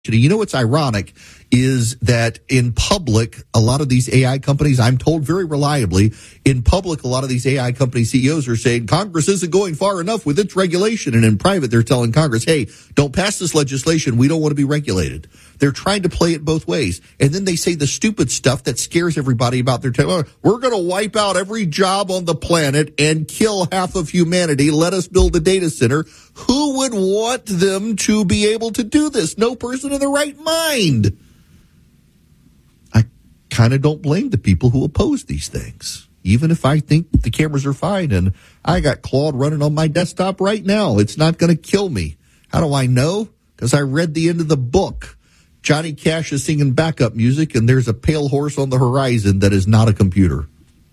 You know what's ironic is that in public, a lot of these AI companies, I'm told very reliably, in public, a lot of these AI company CEOs are saying Congress isn't going far enough with its regulation. And in private, they're telling Congress, hey, don't pass this legislation. We don't want to be regulated. They're trying to play it both ways. And then they say the stupid stuff that scares everybody about their we're going to wipe out every job on the planet and kill half of humanity. Let us build a data center. Who would want them to be able to do this? No person in their right mind. I kind of don't blame the people who oppose these things, even if I think the cameras are fine. And I got Claude running on my desktop right now. It's not going to kill me. How do I know? Because I read the end of the book. Johnny Cash is singing backup music, and there's a pale horse on the horizon that is not a computer.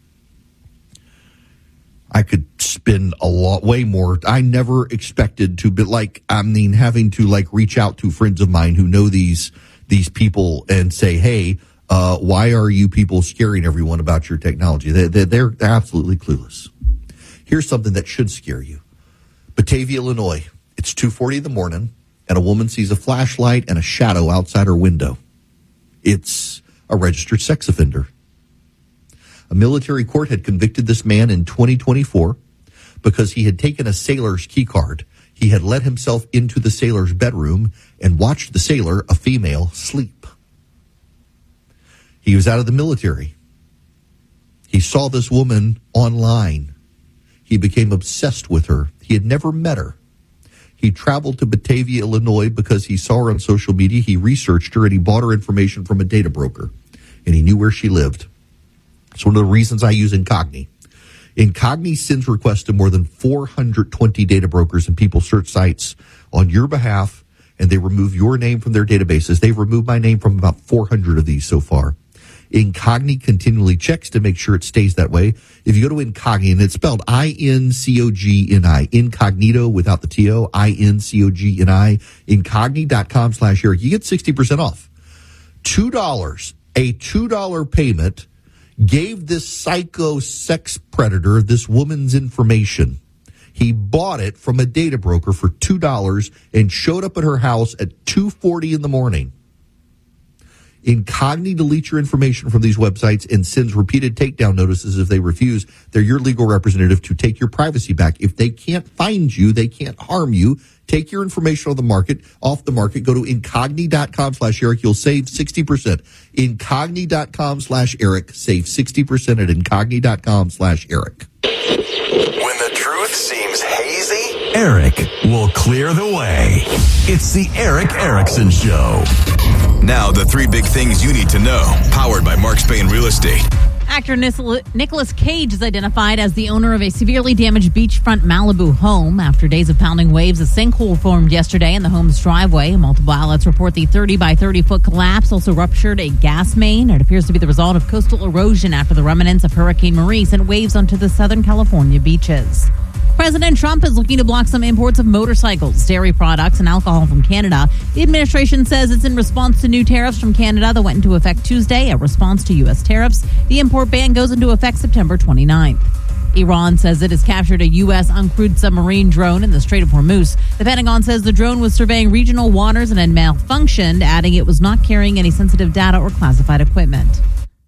I could spend way more. I never expected to be having to reach out to friends of mine who know these people and say, hey, why are you people scaring everyone about your technology? They're absolutely clueless. Here's something that should scare you. Batavia, Illinois. It's 2:40 in the morning, and a woman sees a flashlight and a shadow outside her window. It's a registered sex offender. A military court had convicted this man in 2024 because he had taken a sailor's key card. He had let himself into the sailor's bedroom and watched the sailor, a female, sleep. He was out of the military. He saw this woman online. He became obsessed with her. He had never met her. He traveled to Batavia, Illinois because he saw her on social media. He researched her and he bought her information from a data broker. And he knew where she lived. It's one of the reasons I use Incogni. Incogni sends requests to more than 420 data brokers and people search sites on your behalf, and they remove your name from their databases. They've removed my name from about 400 of these so far. Incogni continually checks to make sure it stays that way. If you go to Incogni, and it's spelled I-N-C-O-G-N-I, incognito without the T-O, I-N-C-O-G-N-I, incogni.com/Eric. You get 60% off. $2, a $2 payment gave this psycho sex predator this woman's information. He bought it from a data broker for $2 and showed up at her house at 2:40 in the morning. Incogni deletes your information from these websites and sends repeated takedown notices if they refuse. They're your legal representative to take your privacy back. If they can't find you, they can't harm you. Take your information off the market. Go to incogni.com/Eric. You'll save 60%. Incogni.com/Eric. Save 60% at incogni.com/Eric. When the truth seems hazy, Eric will clear the way. It's the Eric Erickson Show. Now, the three big things you need to know, powered by Mark Spain Real Estate. Actor Nicolas Cage is identified as the owner of a severely damaged beachfront Malibu home. After days of pounding waves, a sinkhole formed yesterday in the home's driveway. Multiple outlets report the 30 by 30 foot collapse also ruptured a gas main. It appears to be the result of coastal erosion after the remnants of Hurricane Marie sent waves onto the Southern California beaches. President Trump is looking to block some imports of motorcycles, dairy products, and alcohol from Canada. The administration says it's in response to new tariffs from Canada that went into effect Tuesday, a response to U.S. tariffs. The import ban goes into effect September 29th. Iran says it has captured a U.S. uncrewed submarine drone in the Strait of Hormuz. The Pentagon says the drone was surveying regional waters and had malfunctioned, adding it was not carrying any sensitive data or classified equipment.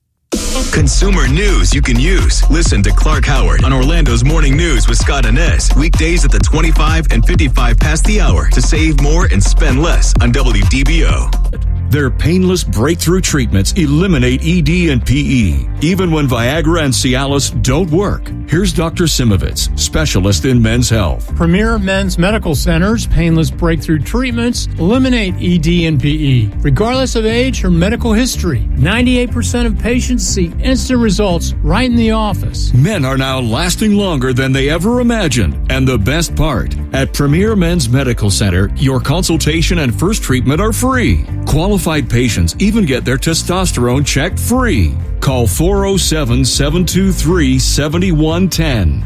Consumer news you can use. Listen to Clark Howard on Orlando's Morning News with Scott Inez. Weekdays at the 25 and 55 past the hour to save more and spend less on WDBO. Their painless breakthrough treatments eliminate ED and PE, even when Viagra and Cialis don't work. Here's Dr. Simovitz, specialist in men's health. Premier Men's Medical Center's painless breakthrough treatments eliminate ED and PE, regardless of age or medical history. 98% of patients see instant results right in the office. Men are now lasting longer than they ever imagined. And the best part, at Premier Men's Medical Center, your consultation and first treatment are free. Qualified patients even get their testosterone checked free. Call 407-723-7110.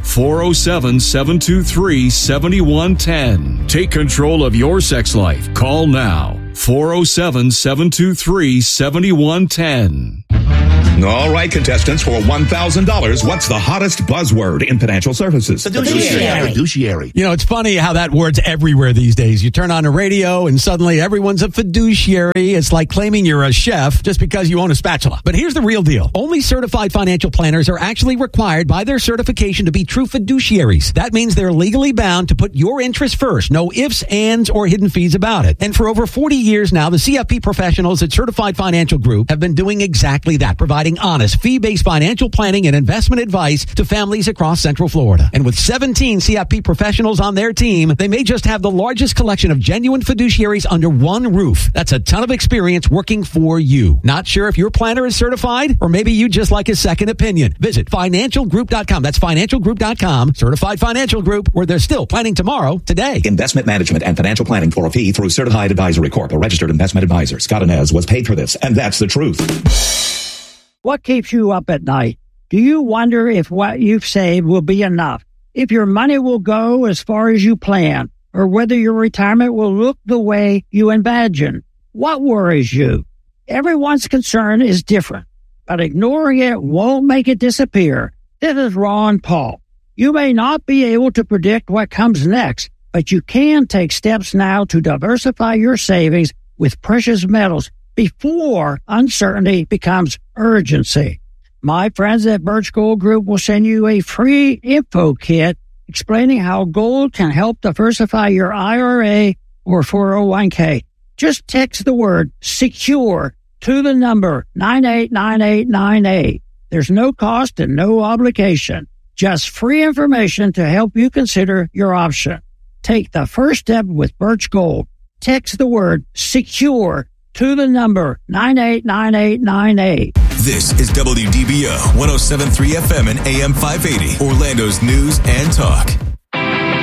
407-723-7110. Take control of your sex life. Call now. 407-723-7110. All right, contestants, for $1,000, what's the hottest buzzword in financial services? Fiduciary. You know, it's funny how that word's everywhere these days. You turn on the radio and suddenly everyone's a fiduciary. It's like claiming you're a chef just because you own a spatula. But here's the real deal. Only certified financial planners are actually required by their certification to be true fiduciaries. That means they're legally bound to put your interests first. No ifs, ands, or hidden fees about it. And for over 40 years now, the CFP professionals at Certified Financial Group have been doing exactly that, providing honest, fee-based financial planning and investment advice to families across Central Florida. And with 17 CFP professionals on their team, they may just have the largest collection of genuine fiduciaries under one roof. That's a ton of experience working for you. Not sure if your planner is certified, or maybe you just like a second opinion. Visit financialgroup.com. That's financialgroup.com. Certified Financial Group, where they're still planning tomorrow, today. Investment management and financial planning for a fee through Certified Advisory Corp., a registered investment advisor. Scott Inez was paid for this, and that's the truth. What keeps you up at night? Do you wonder if what you've saved will be enough? If your money will go as far as you plan? Or whether your retirement will look the way you imagine? What worries you? Everyone's concern is different, but ignoring it won't make it disappear. This is Ron Paul. You may not be able to predict what comes next, but you can take steps now to diversify your savings with precious metals before uncertainty becomes urgency. My friends at Birch Gold Group will send you a free info kit explaining how gold can help diversify your IRA or 401k. Just text the word SECURE to the number 989898. There's no cost and no obligation. Just free information to help you consider your option. Take the first step with Birch Gold. Text the word SECURE to the number 989898. This is WDBO 107.3 FM and AM 580, Orlando's news and talk.